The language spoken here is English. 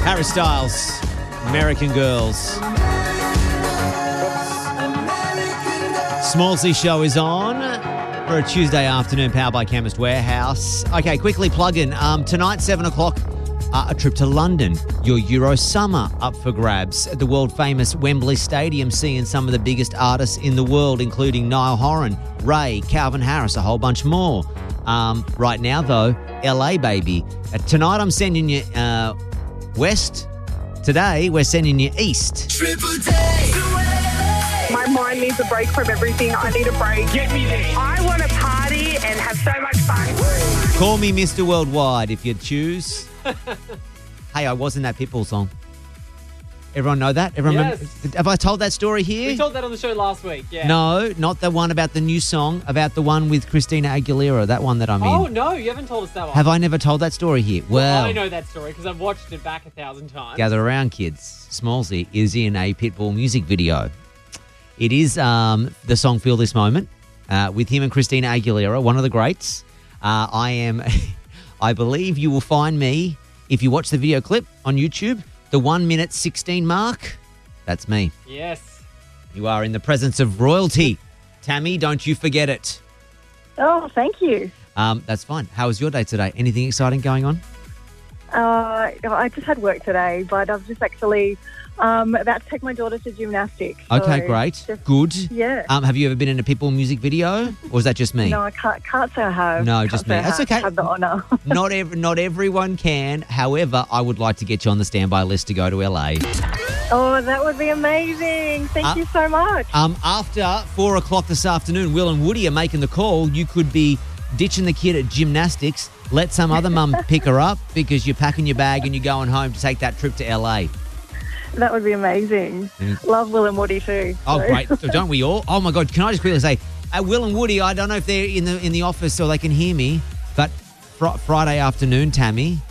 Harry Styles, American Girls. Smallsy Show is on for a Tuesday afternoon, powered by Chemist Warehouse. Okay, quickly plug in. Tonight, 7 o'clock, a trip to London. Your Euro Summer up for grabs at the world-famous Wembley Stadium, seeing some of the biggest artists in the world, including Niall Horan, Ray, Calvin Harris, a whole bunch more. Right now, though, LA, baby. Tonight, I'm sending you west. Today, we're sending you east. Triple Day. My mind needs a break from everything. I need a break. Get me there. I want to party and have so much fun. Call me Mr. Worldwide if you choose. Hey, I was in that Pitbull song. Everyone know that? Everyone Yes. have I told that story here? We told that on the show last week, yeah. No, not the one about the new song, about the one with Christina Aguilera, that one that I'm Oh, in. no, you haven't told us that one. Have I never told that story here? Well, I know that story because I've watched it back 1,000 times. gather around, kids. Smallsy is in a Pitbull music video. It is the song Feel This Moment with him and Christina Aguilera, one of the greats. I believe you will find me, if you watch the video clip on YouTube, the 1 minute 16 mark. That's me. Yes. You are in the presence of royalty. Tammy, don't you forget it. Oh, thank you. That's fine. How was your day today? Anything exciting going on? I just had work today, but I'm just actually about to take my daughter to gymnastics. Okay, So great. just- Good. Yeah. Have you ever been in a Pitbull music video? Or is that just me? No, I can't say I have. No, Can't just say me. I That's have okay. had the honour. Not everyone can. However, I would like to get you on the standby list to go to LA. Oh, that would be amazing. Thank you so much. After 4 o'clock this afternoon, Will and Woody are making the call. You could be ditching the kid at gymnastics. Let some other mum pick her up because you're packing your bag and you're going home to take that trip to LA. That would be amazing. Love Will and Woody too. Oh, so. great. So don't we all? Oh, my God. Can I just quickly say, Will and Woody, I don't know if they're in the office so they can hear me, but Friday afternoon, Tammy,